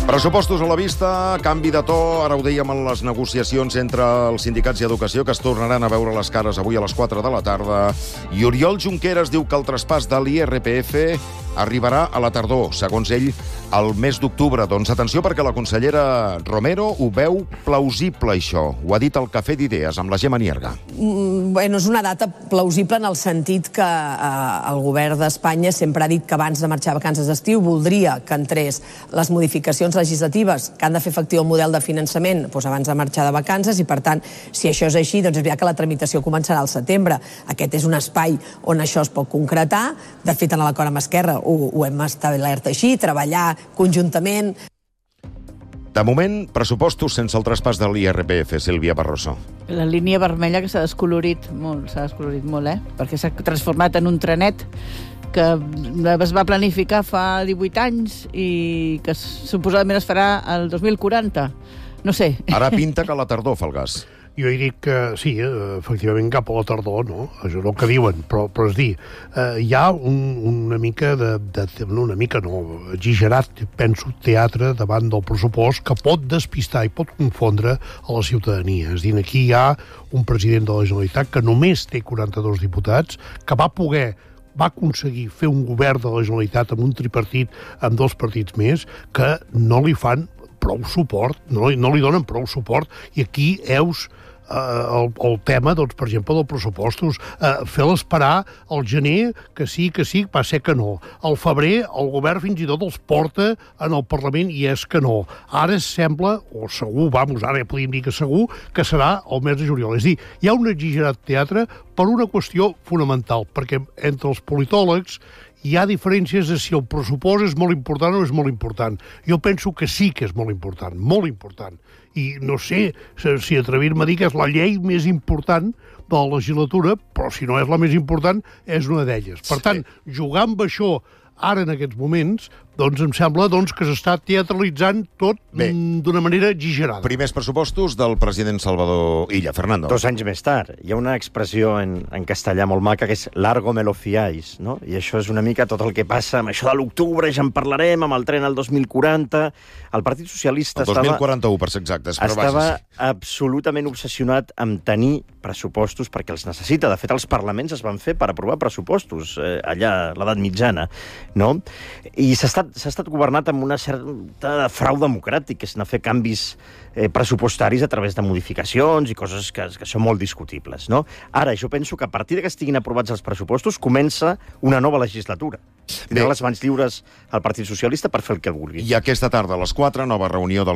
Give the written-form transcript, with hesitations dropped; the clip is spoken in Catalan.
Pressupostos a la vista, canvi de to, ara ho dèiem en les negociacions entre els sindicats i Educació, que es tornaran a veure les cares avui a les 4 de la tarda. I Oriol Junqueras diu que el traspàs de l'IRPF arribarà a la tardor, segons ell, al mes d'octubre. Doncs atenció, perquè la consellera Romero ho veu plausible, això. Ho ha dit al Cafè d'Idees, amb la Gemma Nierga. Bueno, és una data plausible en el sentit que el govern d'Espanya sempre ha dit que abans de marxar a vacances d'estiu voldria que entrés les modificacions legislatives que han de fer efectiu el model de finançament abans de marxar de vacances, i per tant, si això és així, doncs és veritat que la tramitació començarà al setembre. Aquest és un espai on això es pot concretar. De fet, en l'acord amb Esquerra ho hem establert així, treballar conjuntament. De moment, pressupostos sense el traspàs de l'IRPF, Sílvia Barroso. La línia vermella que s'ha descolorit molt, perquè s'ha transformat en un trenet que es va planificar fa 18 anys i que suposadament es farà el 2040. No sé. Ara pinta que a la tardor fa el gas. Jo he dit que sí, efectivament cap a la tardor, no? Això és el que diuen, però és dir, hi ha una mica una mica no, exagerat, penso, teatre davant del pressupost que pot despistar i pot confondre a la ciutadania. És dir, aquí hi ha un president de la Generalitat que només té 42 diputats, que va aconseguir fer un govern de la Generalitat amb un tripartit, amb 2 partits més, que no li fan prou suport, no li donen prou suport, i aquí heus el tema, doncs, per exemple, dels pressupostos. Fer-les parar al gener, que sí, va ser que no. Al febrer, el govern fins i tot els porta en el Parlament i és que no. Ara sembla, o segur, ara ja podríem dir que segur, que serà el mes de juliol. És a dir, hi ha un exagerat teatre per una qüestió fonamental, perquè entre els politòlegs hi ha diferències de si el pressupost és molt important o és molt important. Jo penso que sí que és molt important, molt important. I no sé si atrevir-me a dir que és la llei més important de la legislatura, però si no és la més important, és una d'elles. Per tant, jugar amb això ara en aquests moments, doncs em sembla que s'està teatralitzant tot d'una manera exagerada. Primers pressupostos del president Salvador Illa. Fernando. 2 anys més tard. Hi ha una expressió en castellà molt maca que és largo me lo fiáis, no? I això és una mica tot el que passa amb això de l'octubre, ja en parlarem, amb el tren al 2040. El Partit Socialista el 2041, per ser exactes. Estava absolutament obsessionat amb tenir pressupostos perquè els necessita. De fet, els parlaments es van fer per aprovar pressupostos allà a l'edat mitjana, no? I s'ha estat governat amb una certa frau democràtic, que és anar a fer canvis pressupostaris a través de modificacions i coses que són molt discutibles, no? Ara, jo penso que a partir que estiguin aprovats els pressupostos comença una nova legislatura. Tindrà les mans lliures al Partit Socialista per fer el que vulgui. I aquesta tarda, a les 4, nova reunió del